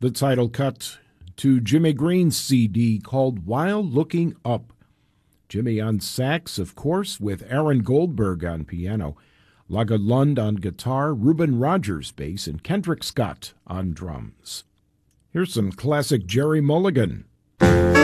the title cut to Jimmy Green's CD called While Looking Up. Jimmy on sax, of course, with Aaron Goldberg on piano, Laga Lund on guitar, Reuben Rogers bass, and Kendrick Scott on drums. Here's some classic Jerry Mulligan.